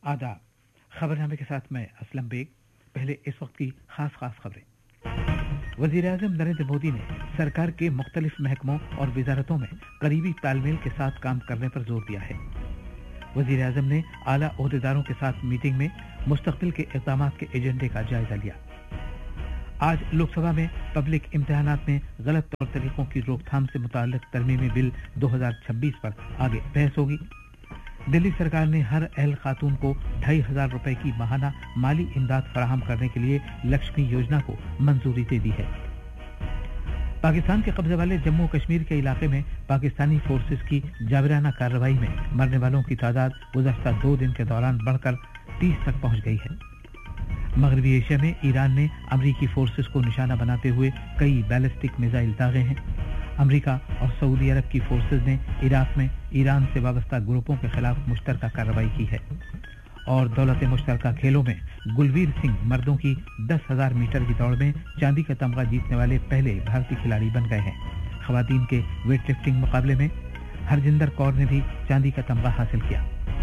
आदाब। खबरनामे के साथ मैं असलम बेग। पहले इस वक्त की खास खबरें। वज़ीर-ए-आज़म नरेंद्र मोदी ने सरकार के मुख्तलिफ महकमों और वजारतों में करीबी तालमेल के साथ काम करने पर जोर दिया है। वज़ीर-ए-आज़म ने आला ओहदेदारों के साथ मीटिंग में मुस्तक़बिल के इक़दामात के एजेंडे का जायजा लिया। आज लोकसभा में पब्लिक इम्तिहानात में गलत तौर तरीकों की रोकथाम से मुताल्लिक़ तरमीमी बिल 2026 पर आगे बहस होगी। दिल्ली सरकार ने हर अहल खातून को 2,500 रुपए की माहाना माली इमदाद फराहम करने के लिए लक्ष्मी योजना को मंजूरी दे दी है। पाकिस्तान के कब्जे वाले जम्मू कश्मीर के इलाके में पाकिस्तानी फोर्सेस की जाबिराना कार्रवाई में मरने वालों की तादाद गुज़श्ता 2 दिन के दौरान बढ़कर 30 तक पहुंच गई है। मगरबी एशिया में ईरान ने अमरीकी फोर्सेस को निशाना बनाते हुए कई बैलिस्टिक मिसाइल दागे हैं। अमरीका और सऊदी अरब की फोर्सेस ने इराक में ईरान से वाबस्ता ग्रुपों के खिलाफ मुश्तरका कार्रवाई की है। और दौलत मुश्तरका खेलों में गुलवीर सिंह मर्दों की 10,000 मीटर की दौड़ में चांदी का तमगा जीतने वाले पहले भारतीय खिलाड़ी बन गए हैं। खवातीन के वेट लिफ्टिंग मुकाबले में हरजिंदर कौर ने भी चांदी का तमगा हासिल किया।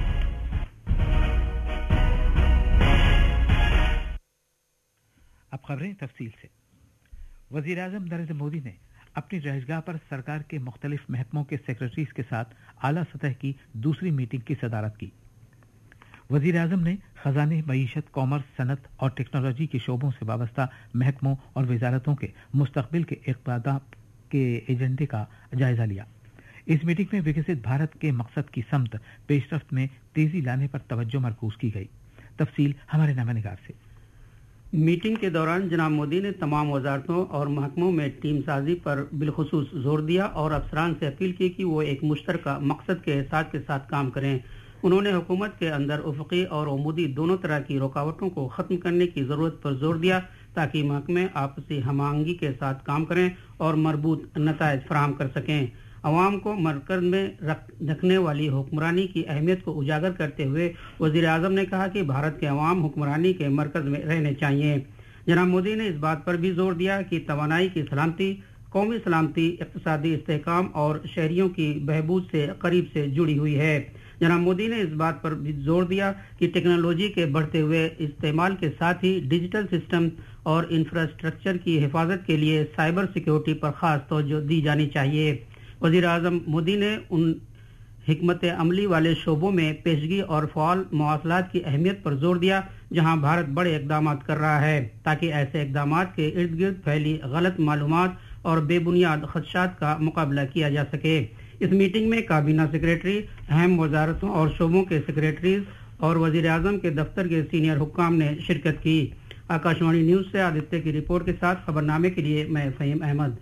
अब खबरें तफसील से। वज़ीर-ए-आज़म नरेंद्र मोदी ने अपनी रहजगाह पर सरकार के मुख्तलिफ महकमों के सेक्रेटरीज के साथ आला सतह की दूसरी मीटिंग की सदारत की। वज़ीर-ए-आज़म ने खजाने, मईशत, कॉमर्स, सनत और टेक्नोलॉजी के शोबों से वाबस्ता महकमों और वजारतों के मुस्तक़बिल के इक़दामात के एजेंडे का जायजा लिया। इस मीटिंग में विकसित भारत के मकसद की समत पेशरफ्त में तेजी लाने पर तवज्जो मरकूज की गई। तफसील हमारे नामानिगार से। मीटिंग के दौरान जनाब मोदी ने तमाम वजारतों और महकमों में टीम साजी पर बिलखुसूस जोर दिया और अफसरान से अपील की कि वो एक मुश्तरका मकसद के एहसास के साथ काम करें। उन्होंने हुकूमत के अंदर उफ़क़ी और उमूदी दोनों तरह की रुकावटों को ख़त्म करने की ज़रूरत पर जोर दिया ताकि महकमे आपसी हमांगी के साथ काम करें और मरबूत नताइज फराहम कर सकें। अवाम को मरकज़ में रखने वाली हुक्मरानी की अहमियत को उजागर करते हुए वज़ीर-ए-आज़म ने कहा कि भारत के अवाम हुक्मरानी के मरकज़ में रहने चाहिए। जनाब मोदी ने इस बात पर भी जोर दिया कि तवानाई की सलामती, कौमी सलामती, इक़्तिसादी इस्तेहकाम और शहरियों की बहबूद से करीब से जुड़ी हुई है। जनाब मोदी ने इस बात पर भी जोर दिया कि टेक्नोलॉजी के बढ़ते हुए इस्तेमाल के साथ ही डिजिटल सिस्टम और इंफ्रास्ट्रक्चर की हिफाजत के लिए साइबर सिक्योरिटी पर खास तवज्जो दी जानी चाहिए। वज़ीर-ए-आज़म मोदी ने उन हिकमत अमली वाले शोबों में पेशगी और फ़आल मवासलात की अहमियत पर जोर दिया जहां भारत बड़े इक़दामात कर रहा है ताकि ऐसे इक़दामात के इर्द गिर्द फैली गलत मालूमात और बेबुनियाद खदशात का मुकाबला किया जा सके। इस मीटिंग में काबीना सेक्रेटरी, अहम वजारतों और शोबों के सेक्रेटरीज और वज़ीर-ए-आज़म के दफ्तर के सीनियर हुक्काम ने शिरकत की। आकाशवाणी न्यूज़ से आदित्य की रिपोर्ट के साथ खबरनामे के लिए मैं फ़हीम अहमद।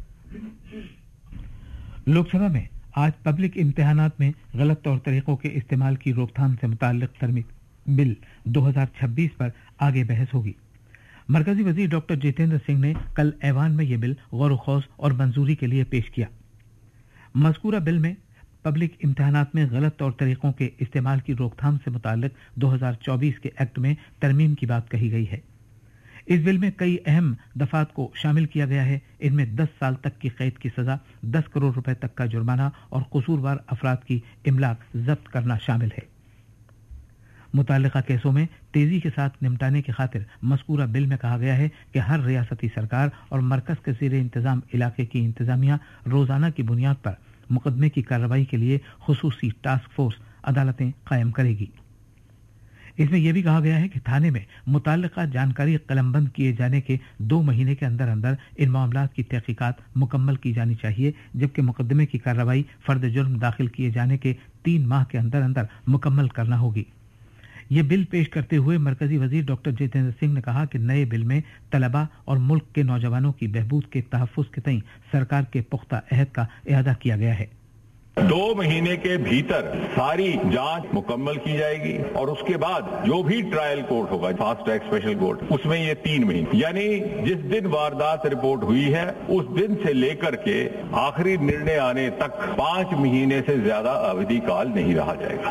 लोकसभा में आज पब्लिक इम्तिहानात में गलत तौर तरीकों के इस्तेमाल की रोकथाम से मुताल्लिक़ तरमीमी बिल 2026 पर आगे बहस होगी। मरकजी वजीर डॉक्टर जितेंद्र सिंह ने कल ऐवान में यह बिल गौर-ओ-खौस और मंजूरी के लिए पेश किया। मज़कूरा बिल में पब्लिक इम्तिहानात में गलत तौर तरीकों के इस्तेमाल की रोकथाम से मुताल्लिक़ 2024 के एक्ट में तरमीम की बात कही गई है। इस बिल में कई अहम दफात को शामिल किया गया है। इनमें 10 साल तक की कैद की सजा, 10 करोड़ रुपए तक का जुर्माना और कसूरवार अफराद की इमलाक जब्त करना शामिल है। मुताल्लिका केसों में तेजी के साथ निपटाने की खातिर मज़कूरा बिल में कहा गया है कि हर रियासती सरकार और मरकज के ज़ेरे इंतजाम इलाके की इंतजामिया रोजाना की बुनियाद पर मुकदमे की कार्रवाई के लिए खुसूसी टास्क फोर्स अदालतें कायम करेगी। इसमें यह भी कहा गया है कि थाने में मुताल्लिका जानकारी कलमबंद किए जाने के 2 महीने के अंदर अंदर इन मामलात की तहकीकात मुकम्मल की जानी चाहिए, जबकि मुकदमे की कार्रवाई फर्द जुर्म दाखिल किए जाने के 3 माह के अंदर अंदर मुकम्मल करना होगी। ये बिल पेश करते हुए मरकजी वजीर डॉक्टर जितेंद्र सिंह ने कहा कि नए बिल में तलबा और मुल्क के नौजवानों की बहबूद के तहफ़्फ़ुज़ के तईं सरकार के पुख्ता अहद का इआदा किया गया है। 2 महीने के भीतर सारी जांच मुकम्मल की जाएगी और उसके बाद जो भी ट्रायल कोर्ट होगा, फास्ट ट्रैक स्पेशल कोर्ट, उसमें ये 3 महीने यानी जिस दिन वारदात रिपोर्ट हुई है उस दिन से लेकर के आखिरी निर्णय आने तक 5 महीने से ज्यादा अवधि काल नहीं रहा जाएगा।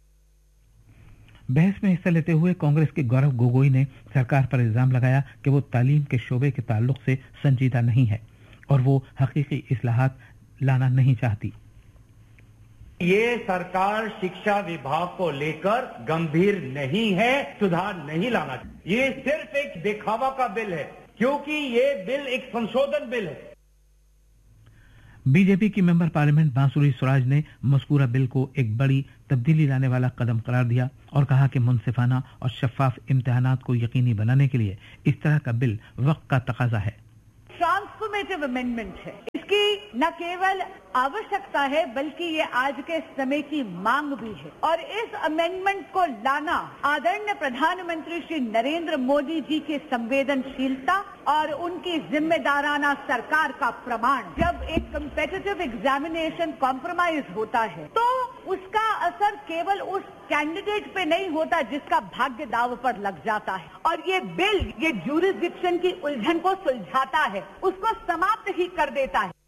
बहस में हिस्सा लेते हुए कांग्रेस के गौरव गोगोई ने सरकार पर इल्जाम लगाया कि वो तालीम के शोबे के ताल्लुक से संजीदा नहीं है और वो हकीकी इस्लाहात लाना नहीं चाहती। ये सरकार शिक्षा विभाग को लेकर गंभीर नहीं है, सुधार नहीं लाना चाहिए। ये सिर्फ एक दिखावा का बिल है, क्योंकि ये बिल एक संशोधन बिल है। बीजेपी की मेंबर पार्लियामेंट बांसुरी स्वराज ने मज़कूरा बिल को एक बड़ी तब्दीली लाने वाला कदम करार दिया और कहा कि मुनसिफाना और शफाफ इम्तिहानात को यकीनी बनाने के लिए इस तरह का बिल वक्त का तकाजा है। ट्रांसफॉर्मेटिव अमेंडमेंट है, इसकी न केवल आवश्यकता है बल्कि ये आज के समय की मांग भी है और इस अमेंडमेंट को लाना आदरणीय प्रधानमंत्री श्री नरेंद्र मोदी जी की संवेदनशीलता और उनकी जिम्मेदाराना सरकार का प्रमाण। जब एक कम्पिटिटिव एग्जामिनेशन कॉम्प्रोमाइज होता है तो उसका असर केवल उस कैंडिडेट पे नहीं होता जिसका भाग्य दांव पर लग जाता है, और ये बिल ये ज्यूरिसडिक्शन की उलझन को सुलझाता है, उसको समाप्त ही कर देता है।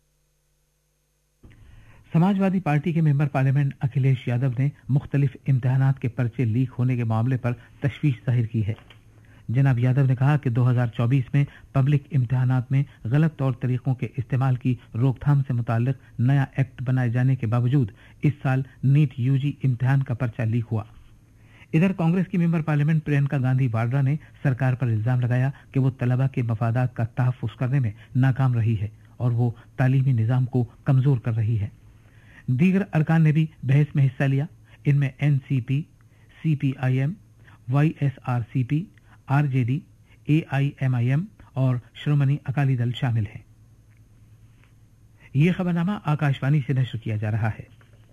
समाजवादी पार्टी के मेंबर पार्लियामेंट अखिलेश यादव ने मुख्तलिफ इम्तिहानात के पर्चे लीक होने के मामले पर तशवीश जाहिर की है। जनाब यादव ने कहा कि 2024 में पब्लिक इम्तिहानात में गलत तौर तरीकों के इस्तेमाल की रोकथाम से मुताल्लिक नया एक्ट बनाए जाने के बावजूद इस साल नीट यूजी इम्तिहान का पर्चा लीक हुआ। इधर कांग्रेस की मेंबर पार्लियामेंट प्रियंका गांधी वाड्रा ने सरकार पर इल्जाम लगाया कि वो तलबा के मफादात का तहफ़्फ़ुज़ करने में नाकाम रही है और वो तालीमी निज़ाम को कमज़ोर कर रही है। दीगर अरकान ने भी बहस में हिस्सा लिया। इनमें NCP, CPIM, YSRCP, RJD, AIMIM और श्रोमणी अकाली दल शामिल हैं। ये खबरनामा आकाशवाणी से नश्र किया जा रहा है।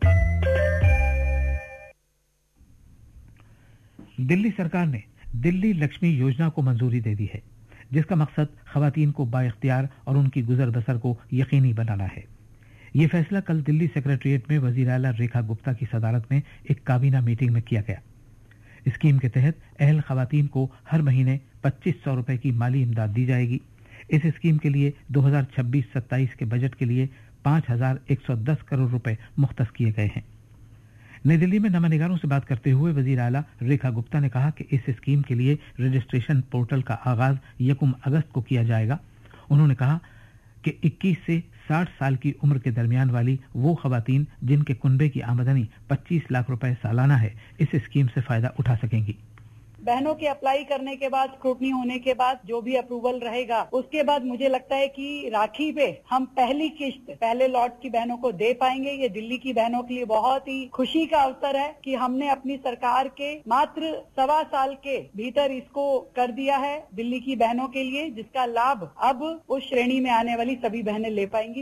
दिल्ली सरकार ने दिल्ली लक्ष्मी योजना को मंजूरी दे दी है, जिसका मकसद खवातीन को बाइख्तियार और उनकी गुजर बसर को यकीनी बनाना है। ये फैसला कल दिल्ली सेक्रेटेरिएट में वजीर आला रेखा गुप्ता की सदारत में एक काबीना मीटिंग में किया गया। स्कीम के तहत अहल खवातीन को हर महीने 2500 रुपए की माली इमदाद दी जाएगी। इस स्कीम के लिए 2026-27 के बजट के लिए 5110 करोड़ रुपए मुख्तस किए गए हैं। नई दिल्ली में नमानिगारों से बात करते हुए वजीर आला रेखा गुप्ता ने कहा कि इस स्कीम के लिए रजिस्ट्रेशन पोर्टल का आगाज 1 अगस्त को किया जाएगा। उन्होंने कहा कि 21 से 60 साल की उम्र के दरमियान वाली वो खवातीन जिनके कुनबे की आमदनी 25 लाख रुपए सालाना है, इस स्कीम से फायदा उठा सकेंगी। बहनों के अप्लाई करने के बाद, स्क्रूटनी होने के बाद जो भी अप्रूवल रहेगा, उसके बाद मुझे लगता है कि राखी पे हम पहली किश्त पहले लॉट की बहनों को दे पाएंगे। ये दिल्ली की बहनों के लिए बहुत ही खुशी का अवसर है कि हमने अपनी सरकार के मात्र 1.25 साल के भीतर इसको कर दिया है दिल्ली की बहनों के लिए, जिसका लाभ अब उस श्रेणी में आने वाली सभी बहनें ले पाएंगी।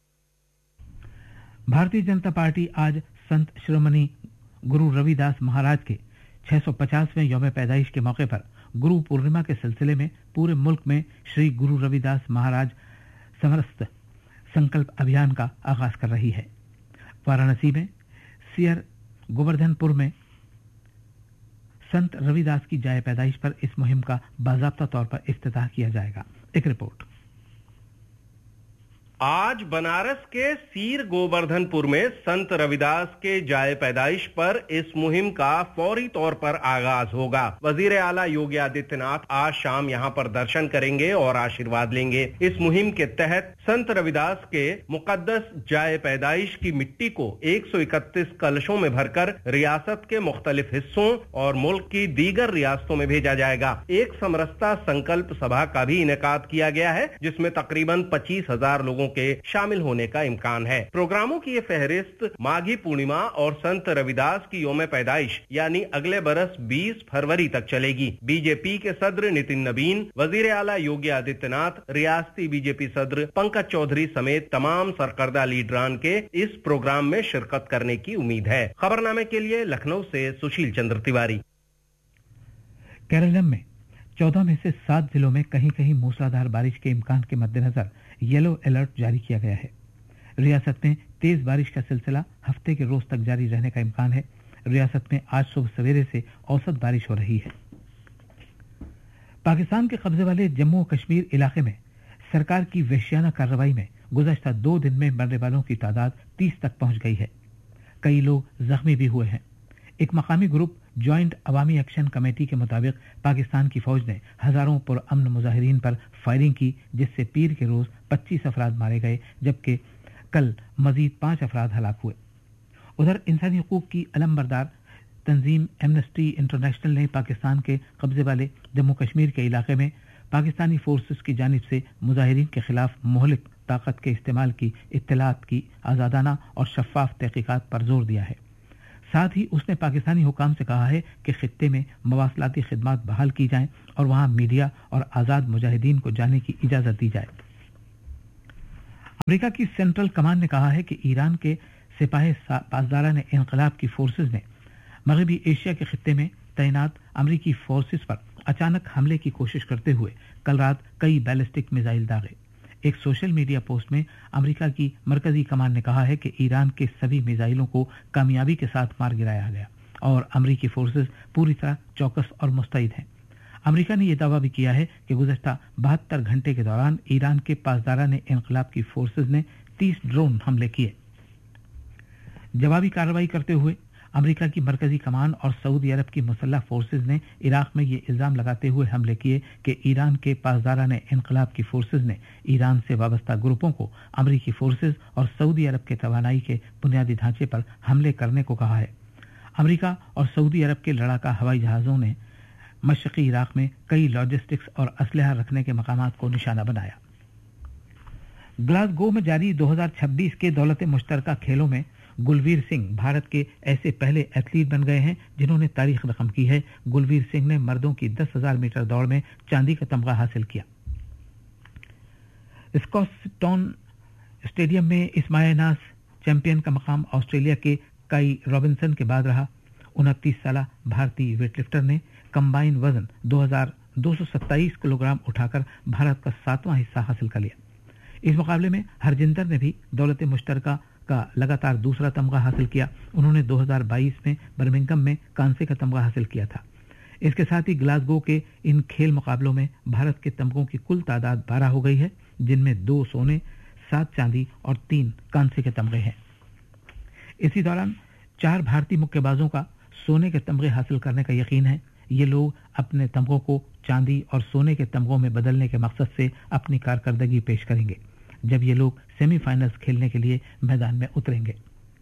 भारतीय जनता पार्टी आज संत श्रोमणी गुरु रविदास महाराज के 650वें यौम पैदाइश के मौके पर गुरु पूर्णिमा के सिलसिले में पूरे मुल्क में श्री गुरु रविदास महाराज समरस्त संकल्प अभियान का आगाज कर रही है। वाराणसी में सियर गोवर्धनपुर में संत रविदास की जाए पैदाइश पर इस मुहिम का बाज़ाब्ता तौर पर इफ्तिताह किया जाएगा। एक रिपोर्ट। आज बनारस के सीर गोवर्धनपुर में संत रविदास के जाए पैदाइश पर इस मुहिम का फौरी तौर पर आगाज होगा। वजीर आला योगी आदित्यनाथ आज शाम यहां पर दर्शन करेंगे और आशीर्वाद लेंगे। इस मुहिम के तहत संत रविदास के मुकद्दस जाए पैदाइश की मिट्टी को 131 कलशों में भरकर रियासत के मुख्तलिफ हिस्सों और मुल्क की दीगर रियासतों में भेजा जाएगा। एक समरसता संकल्प सभा का भी इनेकाद किया गया है, जिसमें तकरीबन 25,000 लोगों के शामिल होने का इम्कान है। प्रोग्रामों की ये फहरिस्त माघी पूर्णिमा और संत रविदास की यौम पैदाइश यानी अगले बरस 20 फरवरी तक चलेगी। बीजेपी के सदर नितिन नबीन, वजीर आला योगी आदित्यनाथ, रियासती बीजेपी सदर पंकज चौधरी समेत तमाम सरकर्दा लीडरान के इस प्रोग्राम में शिरकत करने की उम्मीद है। खबरनामे के लिए लखनऊ से सुशील चंद्र तिवारी। केरलम में 14 में से 7 जिलों में कहीं कहीं मूसलाधार बारिश के इम्कान के मद्देनजर येलो अलर्ट जारी किया गया है। रियासत में तेज बारिश का सिलसिला हफ्ते के रोज तक जारी रहने का इम्कान है। रियासत में आज सुबह सवेरे से औसत बारिश हो रही है। पाकिस्तान के कब्जे वाले जम्मू और कश्मीर इलाके में सरकार की वहशियाना कार्रवाई में गुज़श्ता 2 दिन में मरने वालों की तादाद 30 तक पहुंच गई है। कई लोग जख्मी भी हुए हैं। एक मकामी ग्रुप ज्वाइंट अवामी एक्शन कमेटी के मुताबिक पाकिस्तान की फौज ने हजारों पुरअमन मुजाहिरीन पर फायरिंग की, जिससे पीर के रोज 25 अफराद मारे गए, जबकि कल मजीद 5 अफराद हलाक हुए। उधर इंसानी हुकूक की अलमबरदार तंजीम एमनेस्टी इंटरनेशनल ने पाकिस्तान के कब्जे वाले जम्मू कश्मीर के इलाके में पाकिस्तानी फोर्सेस की जानिब से मुजाहिरीन के खिलाफ मुहलिक ताकत के इस्तेमाल की इत्तलात की आज़ादाना और शफाफ तहकीकात पर जोर दिया है। साथ ही उसने पाकिस्तानी हुकाम से कहा है कि खित्ते में मवासलाती खिदमात बहाल की जाएं और वहां मीडिया और आज़ाद मुजाहिदीन को जाने की इजाज़त दी जाए। अमेरिका की सेंट्रल कमांड ने कहा है कि ईरान के सिपाही पासदारान इनकलाब की फोर्सेस ने मगरबी एशिया के खित्ते में तैनात अमेरिकी फोर्सेस पर अचानक हमले की कोशिश करते हुए कल रात कई बैलिस्टिक मिसाइल दागे। एक सोशल मीडिया पोस्ट में अमेरिका की मरकजी कमान ने कहा है कि ईरान के सभी मिसाइलों को कामयाबी के साथ मार गिराया गया और अमेरिकी फोर्सेस पूरी तरह चौकस और मुस्तैद हैं। अमेरिका ने यह दावा भी किया है कि गुज़श्ता 72 घंटे के दौरान ईरान के पासदारान इनकलाब की फोर्सेस ने 30 ड्रोन हमले किए। जवाबी कार्रवाई करते हुए अमेरिका की मरकजी कमान और सऊदी अरब की मुसल्लह फोर्सेज ने इराक में ये इल्जाम लगाते हुए हमले किए कि ईरान के पासदारान इनकलाब की फोर्सेज ने ईरान से वाबस्ता ग्रुपों को अमेरिकी फोर्सेज और सऊदी अरब के तवानाई के बुनियादी ढांचे पर हमले करने को कहा है। अमेरिका और सऊदी अरब के लड़ाका हवाई जहाज़ों ने मशरक़ी इराक में कई लॉजिस्टिक्स और असलहा रखने के मकामात को निशाना बनाया। ग्लासगो में जारी 2026 के दौलत मुश्तरका खेलों में गुलवीर सिंह भारत के ऐसे पहले एथलीट बन गए हैं जिन्होंने तारीख रकम की है। गुलवीर सिंह ने मर्दों की 10,000 मीटर दौड़ में चांदी का तमगा हासिल किया। स्कॉटस्टाउन स्टेडियम में इस माह नाज चैंपियन का मकाम ऑस्ट्रेलिया के काई रॉबिन्सन के बाद रहा। 29 साला भारतीय वेटलिफ्टर ने कंबाइन वजन 2,227 किलोग्राम उठाकर भारत का 7वां हिस्सा हासिल कर लिया। इस मुकाबले में हरजिंदर ने भी दौलत मुश्तरका का लगातार दूसरा तमगा हासिल किया। उन्होंने 2022 में बर्मिंघम में कांसे का तमगा हासिल किया था। इसके साथ ही ग्लासगो के इन खेल मुकाबलों में भारत के तमगों की कुल तादाद 12 हो गई है, जिनमें 2 सोने, 7 चांदी और 3 कांसे के तमगे हैं। इसी दौरान 4 भारतीय मुक्केबाजों का सोने के तमगे हासिल करने का यकीन है। ये लोग अपने तमगों को चांदी और सोने के तमगों में बदलने के मकसद से अपनी कारकर्दगी पेश करेंगे जब ये लोग सेमीफाइनल्स खेलने के लिए मैदान में उतरेंगे।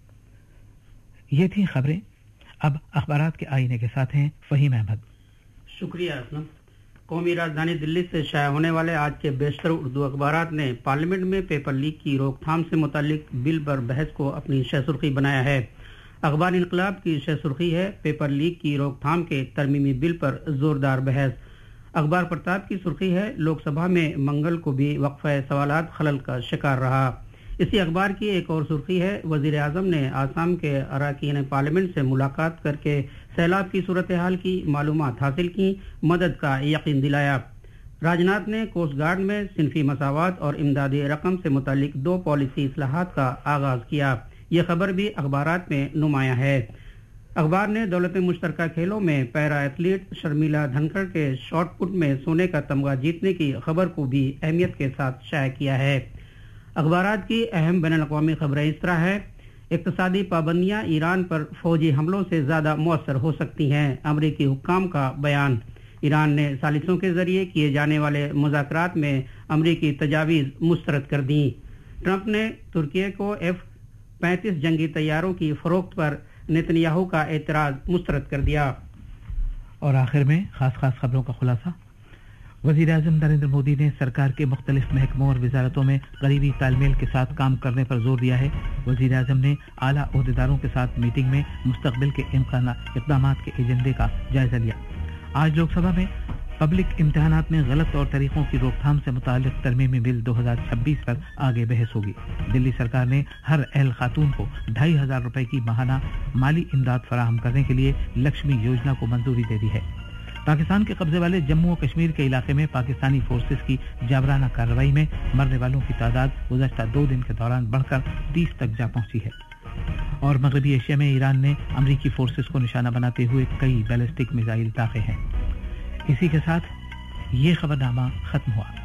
ये थी खबरें। अब अखबारात के आईने के साथ हैं फहीम अहमद। शुक्रिया असलम। कौमी राजधानी दिल्ली से शाया होने वाले आज के बेशतर उर्दू अखबारात ने पार्लियामेंट में पेपर लीक की रोकथाम से मुतालिक बिल पर बहस को अपनी शह सुर्खी बनाया है। अखबार इनकलाब की शह सुर्खी है, पेपर लीक की रोकथाम के तरमीमी बिल पर जोरदार बहस। अखबार प्रताप की सुर्खी है, लोकसभा में मंगल को भी वक्फा सवालात खलल का शिकार रहा। इसी अखबार की एक और सुर्खी है, वजीर आजम ने आसाम के अरकान पार्लियामेंट से मुलाकात करके सैलाब की सूरत हाल की मालूमात हासिल की, मदद का यकीन दिलाया। राजनाथ ने कोस्ट गार्ड में सिनफी मसावात और इमदादी रकम से मुतालिक 2 पॉलिसी इस्लाहात का आगाज किया। ये खबर भी अखबारात में नुमाया है। अखबार ने दौलत मुश्तरका खेलों में पैरा एथलीट शर्मिला धनखड़ के शॉट पुट में सोने का तमगा जीतने की खबर को भी अहमियत के साथ शाया किया है। अखबारात की अहम बैनुल-अक़वामी खबरें इस तरह है, इक़्तिसादी पाबंदियां ईरान पर फौजी हमलों से ज्यादा मुअस्सर हो सकती हैं, अमरीकी हुक्काम का बयान। ईरान ने सालिसों के जरिए किए जाने वाले मुज़ाकरात में अमरीकी तजावीज़ मुस्तरद कर दी। ट्रंप ने तुर्की को F-35 जंगी तैयारों की फरोख्त पर नेतन्याहू का एतराज मुस्तरद कर दिया। और आखिर में खास खबरों का खुलासा। वज़ीर आज़म नरेंद्र मोदी ने सरकार के मुख्तलिफ महकमों और वजारतों में करीबी तालमेल के साथ काम करने पर जोर दिया है। वज़ीर आज़म ने आला ओहदेदारों के साथ मीटिंग में मुस्तक़बिल के इक़दामात के एजेंडे का जायजा लिया। आज लोकसभा में पब्लिक इम्तिहानात में गलत तौर तरीकों की रोकथाम से मुताल्लिक तरमीमी बिल 2026 पर आगे बहस होगी। दिल्ली सरकार ने हर अहल खातून को 2,500 रुपए की माहाना माली इमदाद फराहम करने के लिए लक्ष्मी योजना को मंजूरी दे दी है। पाकिस्तान के कब्जे वाले जम्मू और कश्मीर के इलाके में पाकिस्तानी फोर्सेस की जाबराना कार्रवाई में मरने वालों की तादाद गुज़श्ता 2 दिन के दौरान बढ़कर 30 तक जा पहुंची है। और मगरबी एशिया में ईरान ने अमरीकी फोर्सेस को निशाना बनाते हुए कई बैलिस्टिक मिसाइल दागे हैं। इसी के साथ ये खबरनामा खत्म हुआ।